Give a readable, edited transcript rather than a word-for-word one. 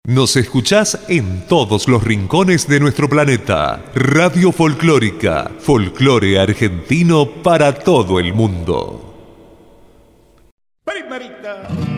Nos escuchás en todos los rincones de nuestro planeta. Radio Folclórica, folclore argentino para todo el mundo. Primerita.